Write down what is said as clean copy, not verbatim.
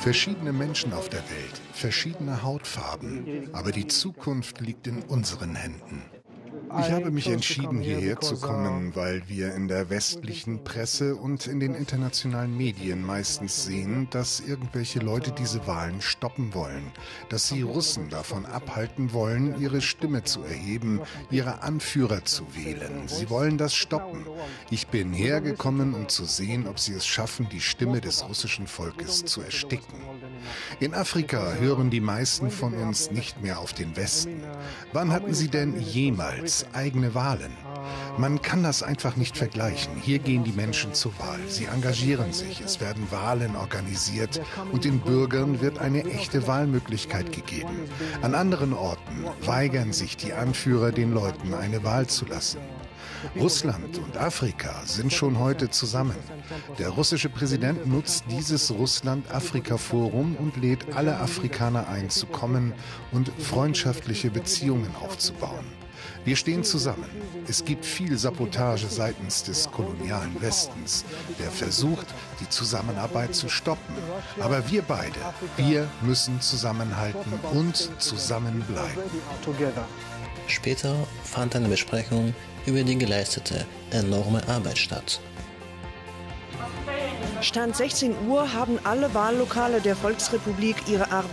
Verschiedene Menschen auf der Welt, verschiedene Hautfarben, aber die Zukunft liegt in unseren Händen. Ich habe mich entschieden, hierher zu kommen, weil wir in der westlichen Presse und in den internationalen Medien meistens sehen, dass irgendwelche Leute diese Wahlen stoppen wollen, dass sie Russen davon abhalten wollen, ihre Stimme zu erheben, ihre Anführer zu wählen. Sie wollen das stoppen. Ich bin hergekommen, um zu sehen, ob sie es schaffen, die Stimme des russischen Volkes zu ersticken. In Afrika hören die meisten von uns nicht mehr auf den Westen. Wann hatten sie denn jemals eigene Wahlen? Man kann das einfach nicht vergleichen. Hier gehen die Menschen zur Wahl. Sie engagieren sich, es werden Wahlen organisiert und den Bürgern wird eine echte Wahlmöglichkeit gegeben. An anderen Orten weigern sich die Anführer, den Leuten eine Wahl zu lassen. Russland und Afrika sind schon heute zusammen. Der russische Präsident nutzt dieses Russland-Afrika-Forum und lädt alle Afrikaner ein, zu kommen und freundschaftliche Beziehungen aufzubauen. Wir stehen zusammen. Es gibt viel Sabotage seitens des kolonialen Westens, der versucht, die Zusammenarbeit zu stoppen. Aber wir beide, wir müssen zusammenhalten und zusammenbleiben. Später fand eine Besprechung über die geleistete enorme Arbeit statt. Stand 16 Uhr haben alle Wahllokale der Volksrepublik ihre Arbeit